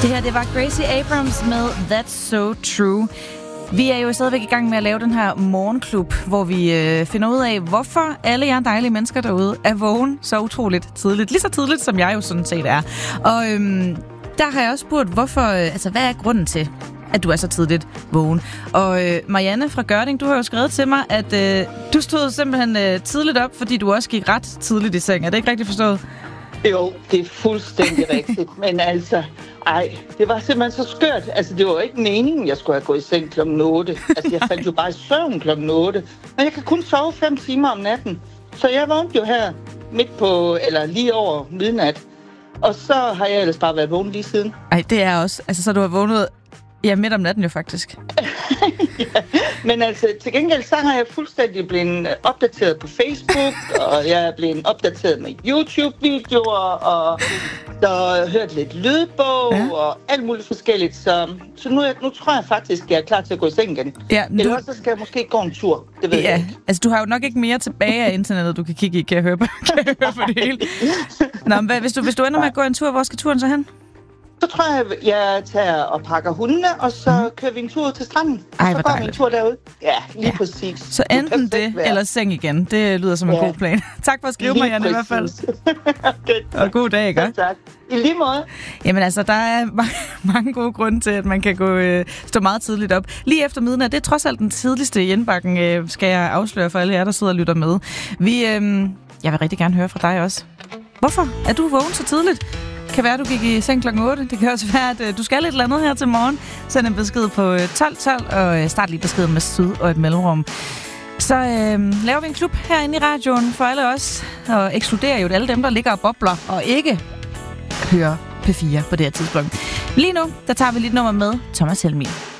Det her, det var Gracie Abrams med That's So True. Vi er jo stadigvæk i gang med at lave den her morgenklub, hvor vi finder ud af, hvorfor alle jer dejlige mennesker derude er vågen så utroligt tidligt. Lige så tidligt, som jeg jo sådan set er. Og der har jeg også spurgt, hvorfor, hvad er grunden til, at du er så tidligt vågen? Og Marianne fra Gørding, du har jo skrevet til mig, at du stod simpelthen tidligt op, fordi du også gik ret tidligt i seng. Er det ikke rigtigt forstået? Jo, det er fuldstændig rigtigt. Men altså, det var simpelthen så skørt. Altså, det var jo ikke meningen, jeg skulle have gået i seng klokken 8. Altså, jeg faldt jo bare i søvn klokken 8. Men jeg kan kun sove 5 timer om natten. Så jeg vågnede jo her lige over midnat. Og så har jeg ellers bare været vågen lige siden. Det er også. Altså, så du har vågnet midt om natten jo faktisk. Ja, men altså, til gengæld så har jeg fuldstændig blevet opdateret på Facebook, og jeg er blevet opdateret med YouTube-videoer, og der har hørt lidt lydbog, og alt muligt forskelligt. Så nu tror jeg faktisk, at jeg er klar til at gå i seng igen. Ja, eller så skal jeg måske gå en tur. Det ved jeg ikke. Altså, du har jo nok ikke mere tilbage af internettet, du kan kigge i, kan jeg høre på det hele. Nå, men hvis du ender med at gå en tur, hvor skal turen så hen? Så tror jeg tager og pakker hundene, og så kører vi en tur ud til stranden. Og så går vi en tur derude. Ja, lige præcis. Så enten det, eller seng igen. Det lyder som en god plan. Tak for at skrive, Marianne, i hvert fald. Okay. Og god dag, ikke? Tak. I lige måde. Jamen altså, der er mange gode grunde til, at man kan stå meget tidligt op. Lige efter midnat, det er trods alt den tidligste i indbakken, skal jeg afsløre for alle jer, der sidder og lytter med. Jeg vil rigtig gerne høre fra dig også. Hvorfor er du vågen så tidligt? Det kan være, at du gik i seng klokken 8. Det kan også være, at du skal et eller andet her til morgen. Send en besked på 1212 og start lige beskeden med syd og et mellemrum. Så laver vi en klub herinde i radioen for alle os, og ekskluderer jo alle dem, der ligger og bobler og ikke hører P4 på det her tidspunkt. Lige nu, der tager vi lidt nummer med Thomas Helmig.